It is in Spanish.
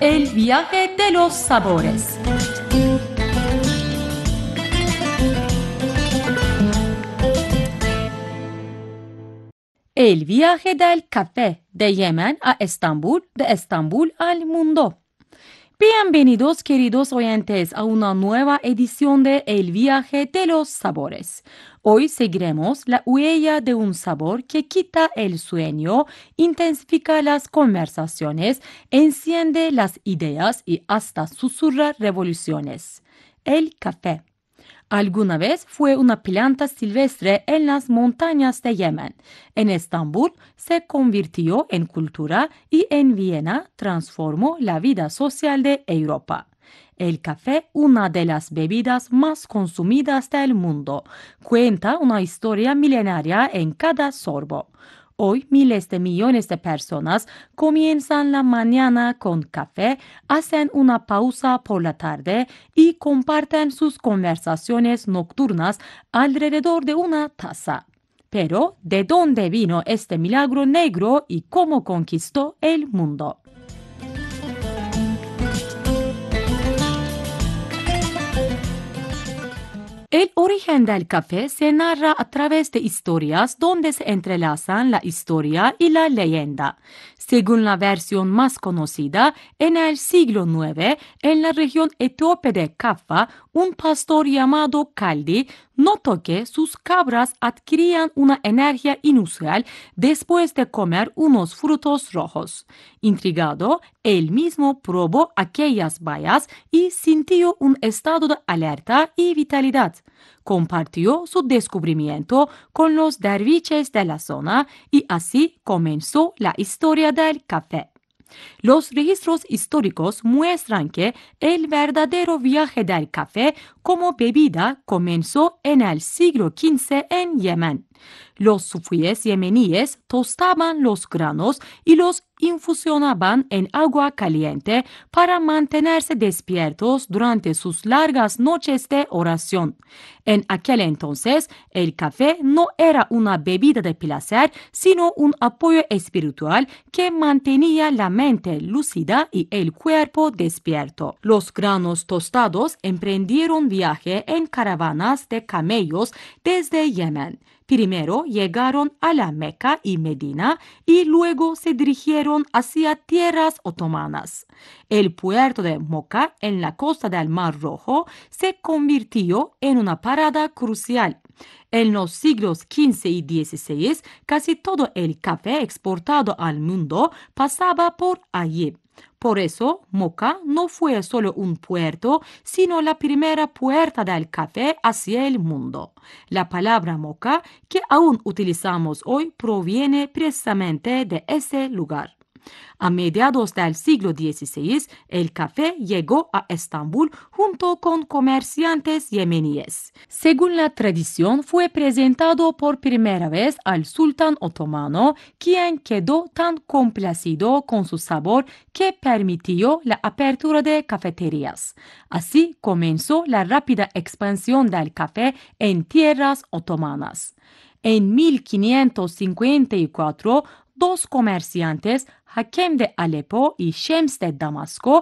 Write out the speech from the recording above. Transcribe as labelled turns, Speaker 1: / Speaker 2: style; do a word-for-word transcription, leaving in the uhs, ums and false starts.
Speaker 1: El viaje de los sabores. El viaje del café de Yemen a Estambul, de Estambul al mundo. Bienvenidos, queridos oyentes, a una nueva edición de El viaje de los sabores. Hoy seguiremos la huella de un sabor que quita el sueño, intensifica las conversaciones, enciende las ideas y hasta susurra revoluciones. El café. Alguna vez fue una planta silvestre en las montañas de Yemen. En Estambul se convirtió en cultura y en Viena transformó la vida social de Europa. El café, una de las bebidas más consumidas del mundo, cuenta una historia milenaria en cada sorbo. Hoy miles de millones de personas comienzan la mañana con café, hacen una pausa por la tarde y comparten sus conversaciones nocturnas alrededor de una taza. Pero, ¿de dónde vino este milagro negro y cómo conquistó el mundo? El origen del café se narra a través de historias donde se entrelazan la historia y la leyenda. Según la versión más conocida, en el siglo nueve, en la región etíope de Kaffa, un pastor llamado Kaldi notó que sus cabras adquirían una energía inusual después de comer unos frutos rojos. Intrigado, él mismo probó aquellas bayas y sintió un estado de alerta y vitalidad. Compartió su descubrimiento con los derviches de la zona y así comenzó la historia del café. Los registros históricos muestran que el verdadero viaje del café como bebida comenzó en el siglo quince en Yemen. Los sufíes yemeníes tostaban los granos y los infusionaban en agua caliente para mantenerse despiertos durante sus largas noches de oración. En aquel entonces, el café no era una bebida de placer, sino un apoyo espiritual que mantenía la mente lúcida y el cuerpo despierto. Los granos tostados emprendieron viaje en caravanas de camellos desde Yemen. Primero llegaron a la Meca y Medina y luego se dirigieron hacia tierras otomanas. El puerto de Moca, en la costa del Mar Rojo, se convirtió en una parada crucial. En los siglos quince y dieciséis, casi todo el café exportado al mundo pasaba por allí. Por eso, Moca no fue solo un puerto, sino la primera puerta del café hacia el mundo. La palabra Moca, que aún utilizamos hoy, proviene precisamente de ese lugar. A mediados del siglo dieciséis, el café llegó a Estambul junto con comerciantes yemeníes. Según la tradición, fue presentado por primera vez al sultán otomano, quien quedó tan complacido con su sabor que permitió la apertura de cafeterías. Así comenzó la rápida expansión del café en tierras otomanas. En mil quinientos cincuenta y cuatro, dos comerciantes, Hakem de Alepo y Shems de Damasco,